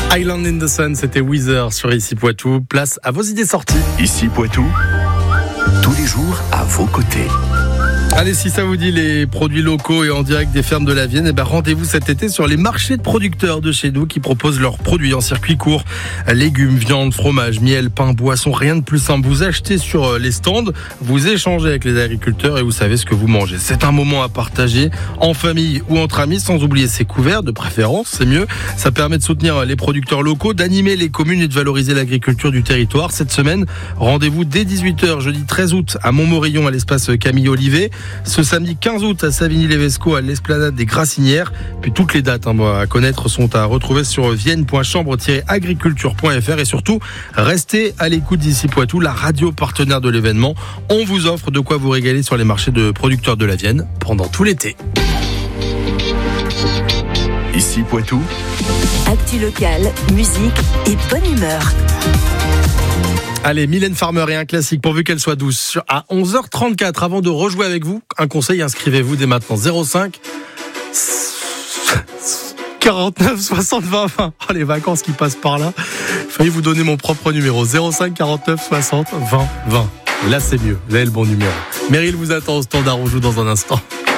Island in the Sun, c'était Weezer sur Ici Poitou. Place à vos idées sorties. Ici Poitou, tous les jours à vos côtés. Allez, si ça vous dit les produits locaux et en direct des fermes de la Vienne, rendez-vous cet été sur les marchés de producteurs de chez nous qui proposent leurs produits en circuit court. Légumes, viande, fromage, miel, pain, boisson, rien de plus simple. Vous achetez sur les stands, vous échangez avec les agriculteurs et vous savez ce que vous mangez. C'est un moment à partager en famille ou entre amis, sans oublier ses couverts, de préférence, c'est mieux. Ça permet de soutenir les producteurs locaux, d'animer les communes et de valoriser l'agriculture du territoire. Cette semaine, rendez-vous dès 18h, jeudi 13 août, à Montmorillon, à l'espace Camille Olivet. Ce samedi 15 août à Savigny-lès-Vesco à l'esplanade des Grassinières. Puis toutes les dates à connaître sont à retrouver sur vienne.chambre-agriculture.fr et surtout restez à l'écoute d'Ici Poitou, la radio partenaire de l'événement. On vous offre de quoi vous régaler sur les marchés de producteurs de la Vienne pendant tout l'été. Ici Poitou, actu locale, musique et bonne humeur. Allez, Mylène Farmer et un classique pourvu qu'elle soit douce. À 11h34, avant de rejouer avec vous, un conseil, inscrivez-vous dès maintenant. 05 49 60 20 20. Oh, les vacances qui passent par là. Failli vous donner mon propre numéro. 05 49 60 20 20. Et là, c'est mieux. Vous avez le bon numéro. Meryl vous attend au standard. On joue dans un instant.